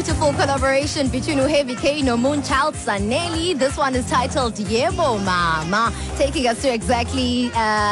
beautiful collaboration between Uheavy K and Moonchild Sanelly. This one is titled Yebo Mama, taking us to exactly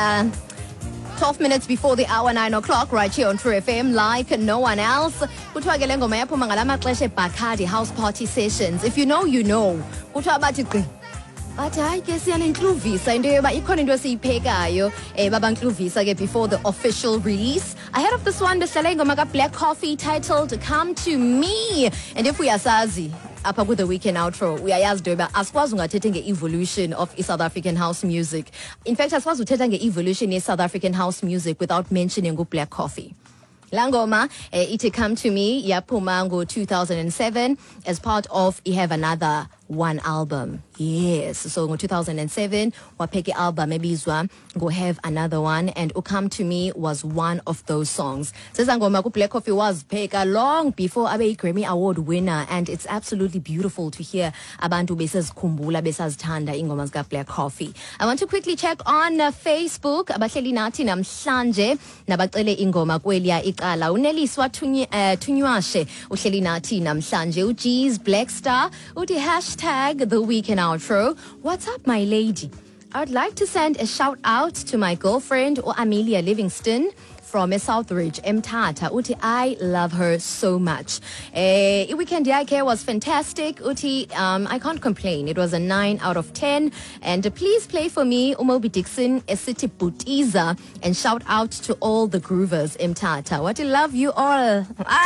12 minutes before the hour 9 o'clock right here on True FM like no one else. Kuthiwa ke le ngoma yaphuma ngalamaxesha eBacardi House Party Sessions. If you know, you know. Kuthiwa bathi gqi. But hayi ke siyanenhluvisa into yoba ikhona into esiyiphekayo babanhluvisa ke before the official release. Ahead of this one behlele ingoma kaBlack Coffee titled Come to Me. And if we asazi apha ku the weekend outro uyayazi into yoba asikwazi ungathethe nge-evolution of South African house music. In fact asikwazi uthetha nge-evolution South African house music without mentioning uBlack Coffee. Langoma, ite Come to Me, yaphuma ngo 2007 as part of Have Another One album. Yes, so in 2007, wapeke album ebizwa go Have Another One, and Come to Me was one of those songs. Sezangoma ku Black Coffee was peka long before abe Grammy Award winner, and it's absolutely beautiful to hear abantu besazikhumbula besazithanda ingoma zika Black Coffee. I want to quickly check on Facebook. Abahleli nathi namhlanje nabacele ingoma kweliya icala. Uneliswa Tunywashe uhleli nathi namhlanje. Ujeez Black Star uthi #the weekend outro. What's up, my lady? I would like to send a shout out to my girlfriend or Amelia Livingston from Southridge, Mthatha. Uti, I love her so much. Weekend yake was fantastic. Uti, I can't complain. It was a 9 out of 10. And please play for me Umobi Dixon, Esiti Butiza, and shout out to all the groovers, Mthatha. What I love you all.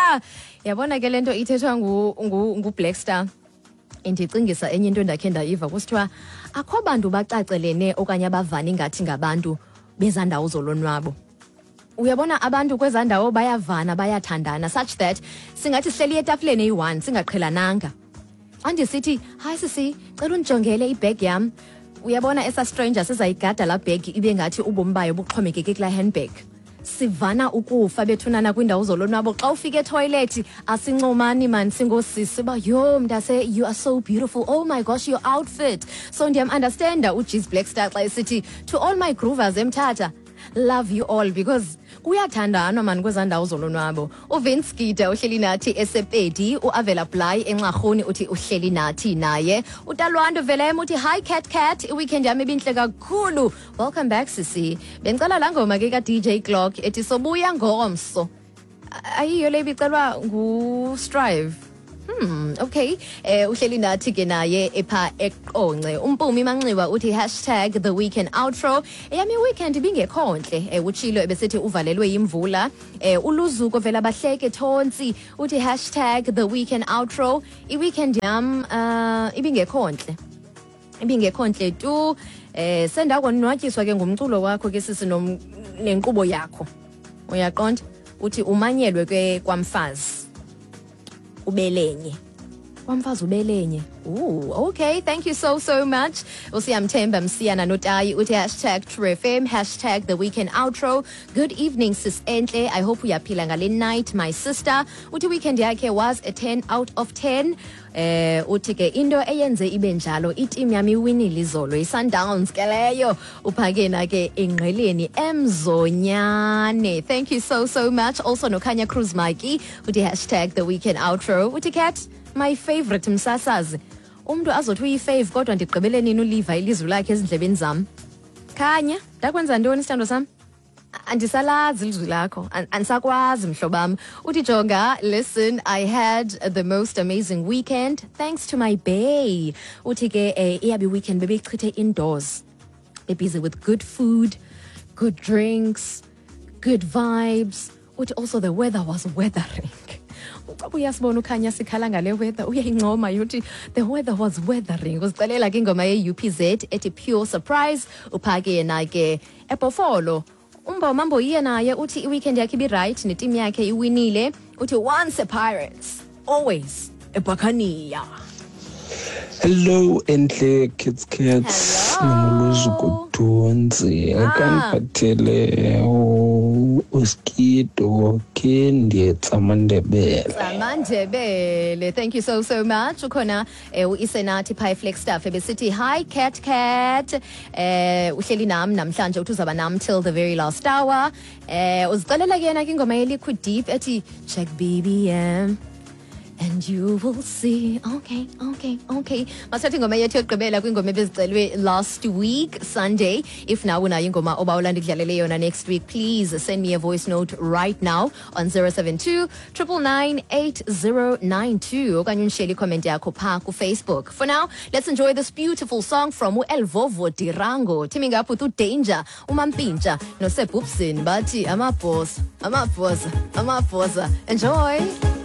Yabona ke lento ithethwa ngu Black Star. Indicingisa enye into endakhe ndayiva kusithiwa akho bantu bacacelene okanye abavana ingathi ngabantu bezandawo zolonwabo. Uyabona abantu kwezandawo bayavana bayathandana such that singathi sihleli etafuleni eyi-1 singaqhelananga. Andisithi hi sisi cela undijongele ibag yam. Uyabona esa stranger sizayigada la bag ibe ngathi ubomi bayo buxhomekeke kula handbag. Sivana ukufa bethunana kwindawo zolonwabo xa ufika etoilet asincomani man singosisi ba yo mntase you are so beautiful, oh my gosh your outfit. So ndiyam understanda uJeez Black Star xa esithi to all my groovers Mthatha, love you all because kuyathandana man kwezandawo zolonwabo. uVince Gita uhleli nathi eSepedi, uAvela Bly eNxarhuni uthi uhleli nathi naye. uTalwando Velem uthi hi cat weekend yami ibinhle kakhulu. Welcome back sisi. Bengicela la ngoma ke ka DJ Clock ethi sobuya ngomso. Ayiyo le bicelwa ngu Strive. Okay. Uhleli nathi ke naye epha eqonce. Umpumi Manxiwa uthi #the weekend outro. Eyami weekend ibingekho nhle. Utshilo ebesithi uvalelwe imvula. Uluzuko vela bahleke thonsi uthi #the weekend outro. I-weekend yam ibingekho nhle. Ibingekho nhle tu. Senda konwatyiswa ke ngumculo wakho ke sisi nenkqubo yakho. Uyaqonda? Uthi umanyelwe ke kwamfazi. Ubelenye. Wamfazi ubelenye. Ooh, okay. Thank you so much. Usiyamthemba Msiyana Notayi uthi #TrueFM, #the weekend outro. Good evening sis Enhle. I hope uyaphila ngale night my sister. Uthi weekend yakhe was a 10 out of 10. Uthi ke into eyenze ibe njalo iteam yami iwinile izolo iSundowns ke leyo. Uphakena ke engqeleni emzonyane. Thank you so much. Also noKhanya Cruz Mikey uthi #the weekend outro. Uthi Cat, my favorite msasazi. Umuntu azothi uyifave kodwa ndigqibele nini uliva ilizwi lakhe ezindlebeni zami. Khanya, ndakwenza ntoni sithando sami? Andisalazi ilizwi lakho. Ansakwazi mhlobam. Uthi Jonga, listen, I had the most amazing weekend thanks to my bae. Uthi ke iyabi weekend bebeyichithe indoors. Busy with good food, good drinks, good vibes. Uthi also the weather was weathering. Uyasibona uKhanya sikhala ngale weather uyayincoma yuthi the weather was weathering. Uzicelela ke ingoma ye-UPZ ethi Pure Surprise. Uphake yena ke eBhofolo. Umba mambo yiye naye uthi i-weekend yakhe ibi right neteam yakhe iwinile. Uthi once a Pirates, always a Buccaneer. Hello Enhle Kids nomuluzu kudonzi akaniphathele uskido kendi Tsamandebele. Thank you so much. Ukhona uIsenathi Pie Flex Staff ebesithi hi cat uhleli nami namhlanje uthi uzaba nami till the very last hour. Uzicelela kena ke ingoma ye Liquid Deep ethi check BBM and you will see. Okay. Masithatha ingoma yethu yokugqibela kwingoma ebezicelwe last week Sunday. If now unayo ingoma obawulanda idlalele yona next week, please send me a voice note right now on 072 999 8092 okanye unishare comment yakho pha ku Facebook. For now, let's enjoy this beautiful song from Elvovo Dirango, teaming up with Danger, Umampintsha no Sebubsin bathi amaphosa. Enjoy.